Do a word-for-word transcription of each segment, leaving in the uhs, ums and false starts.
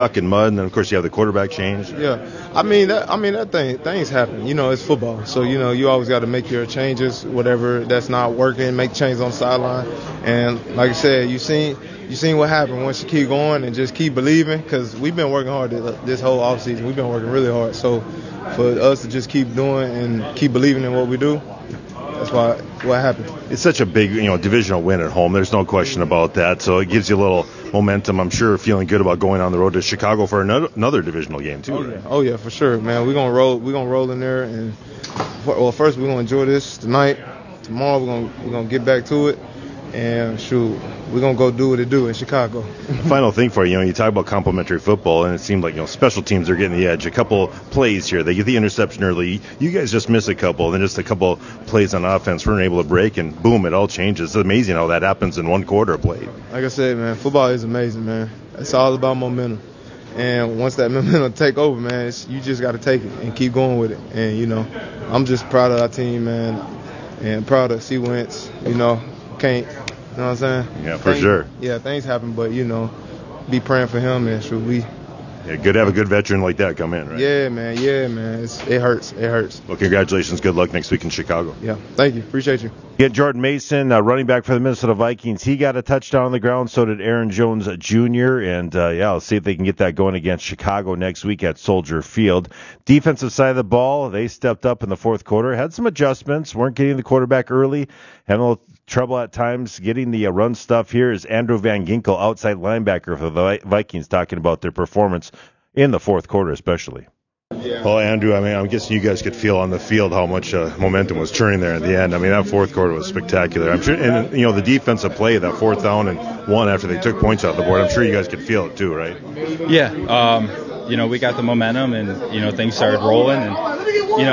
stuck in mud, and then of course you have the quarterback change. Yeah, I mean that. I mean that thing. Things happen. You know, it's football, so you know you always got to make your changes, whatever that's not working. Make changes on the sideline, and like I said, you seen you seen what happened once you keep going and just keep believing. Because we've been working hard this whole offseason. We've been working really hard. So for us to just keep doing and keep believing in what we do, that's why what happened. It's such a big, you know, divisional win at home. There's no question about that. So it gives you a little momentum. I'm sure feeling good about going on the road to Chicago for another, another divisional game too. Oh yeah, oh yeah, for sure, man. We're gonna roll. We're gonna roll in there, and well, first we're gonna enjoy this tonight. Tomorrow we're gonna we're gonna get back to it, and shoot, we're gonna go do what it do in Chicago. Final thing for you, you know, you talk about complimentary football, and it seemed like, you know, special teams are getting the edge. A couple plays here, they get the interception early. You guys just miss a couple, then just a couple plays on offense weren't able to break, and boom, it all changes. It's amazing how that happens in one quarter of play. Like I said, man, football is amazing, man. It's all about momentum, and once that momentum take over, man, it's, you just got to take it and keep going with it. And you know, I'm just proud of our team, man, and proud of C. Wentz. You know, can't. You know what I'm saying? Yeah, for things, sure. Yeah, things happen, but, you know, be praying for him, and should we. Yeah, good to have a good veteran like that come in, right? Yeah, man. Yeah, man. It's, it hurts. It hurts. Well, congratulations. Good luck next week in Chicago. Yeah, thank you. Appreciate you. Get Jordan Mason, uh, running back for the Minnesota Vikings. He got a touchdown on the ground. So did Aaron Jones Junior And, uh, yeah, let's see if they can get that going against Chicago next week at Soldier Field. Defensive side of the ball, they stepped up in the fourth quarter. Had some adjustments. Weren't getting the quarterback early. Had a little trouble at times getting the uh, run stuff. Here is Andrew Van Ginkel, outside linebacker for the Vikings, talking about their performance in the fourth quarter especially. Yeah. Well, Andrew, I mean, I'm guessing you guys could feel on the field how much uh, momentum was turning there at the end. I mean, that fourth quarter was spectacular. I'm sure, and you know, the defensive play, that fourth down and one after they took points out of the board, I'm sure you guys could feel it too, right? Yeah. Um, you know, we got the momentum, and you know, things started rolling, and you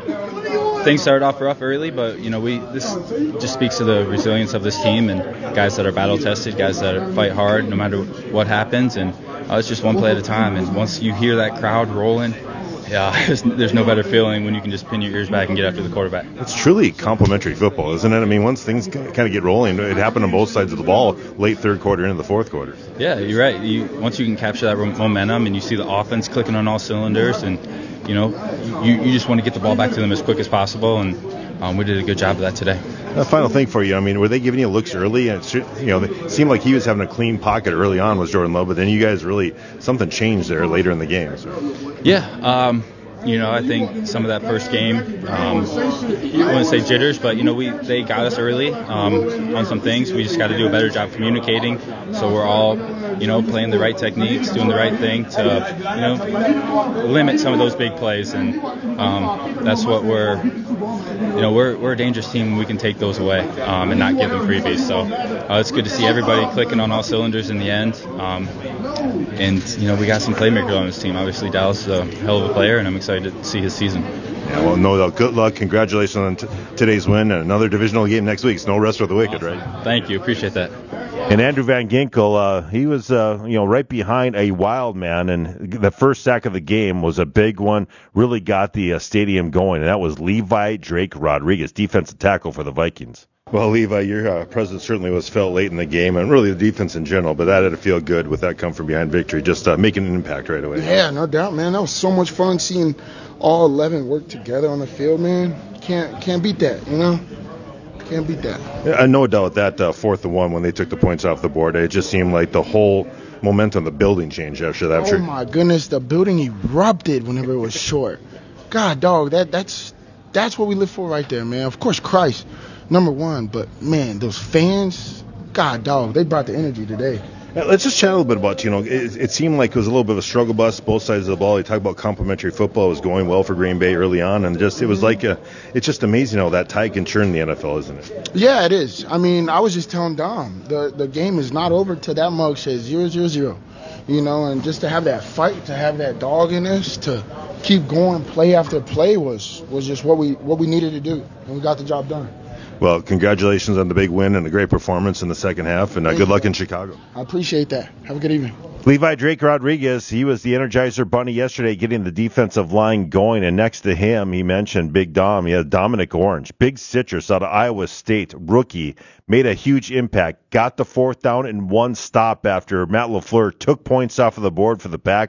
know, things started off rough early, but you know, we this just speaks to the resilience of this team and guys that are battle tested, guys that fight hard no matter what happens, and uh, it's just one play at a time. And once you hear that crowd rolling, yeah, there's, there's no better feeling when you can just pin your ears back and get after the quarterback. It's truly complimentary football, isn't it? I mean, once things kind of get rolling, it happened on both sides of the ball, late third quarter into the fourth quarter. Yeah, you're right. You, once you can capture that momentum and you see the offense clicking on all cylinders, and you know, you, you just want to get the ball back to them as quick as possible, and um, we did a good job of that today. A final thing for you, I mean, were they giving you looks early? And it, you know, it seemed like he was having a clean pocket early on with Jordan Love, but then you guys really, something changed there later in the game. So. Yeah, um, you know, I think some of that first game, um, I wouldn't say jitters, but, you know, we they got us early um, on some things. We just got to do a better job communicating, so we're all, you know, playing the right techniques, doing the right thing to, you know, limit some of those big plays, and um, that's what we're, you know, we're we're a dangerous team. We can take those away um, and not give them freebies. So uh, it's good to see everybody clicking on all cylinders in the end. Um, and, you know, we got some playmakers on this team. Obviously, Dallas is a hell of a player, and I'm excited to see his season. Yeah, well, no doubt. Good luck. Congratulations on t- today's win and another divisional game next week. It's no rest for the wicked, awesome. Right? Thank you. Appreciate that. And Andrew Van Ginkel, uh, he was, uh, you know, right behind a wild man, and the first sack of the game was a big one. Really got the uh, stadium going, and that was Levi Drake Rodriguez, defensive tackle for the Vikings. Well, Levi, your uh, presence certainly was felt late in the game, and really the defense in general, but that had to feel good with that come from behind victory, just uh, making an impact right away. Yeah, no doubt, man. That was so much fun seeing all eleven work together on the field, man. Can't can't beat that, you know? Can't beat that. Yeah, no doubt that uh, fourth and one when they took the points off the board, it just seemed like the whole momentum of the building changed after that. Oh, sure. my goodness, the building erupted whenever it was short. God, dog, that that's that's what we live for right there, man. Of course, Christ. Number one, but, man, those fans, God, dog, they brought the energy today. Now, let's just chat a little bit about, you know, it, it seemed like it was a little bit of a struggle bus, both sides of the ball. You talk about complimentary football was going well for Green Bay early on, and just it was like a, it's just amazing how that tide can churn the N F L, isn't it? Yeah, it is. I mean, I was just telling Dom, the, the game is not over till that mug says zero, zero, zero. You know, and just to have that fight, to have that dog in us, to keep going play after play was, was just what we what we needed to do, and we got the job done. Well, congratulations on the big win and a great performance in the second half, and uh, good luck in Chicago. I appreciate that. Have a good evening. Levi Drake Rodriguez, he was the Energizer Bunny yesterday, getting the defensive line going. And next to him, he mentioned Big Dom. He had Dominic Orange, big citrus out of Iowa State, rookie, made a huge impact, got the fourth down in one stop after Matt LaFleur took points off of the board for the Packers.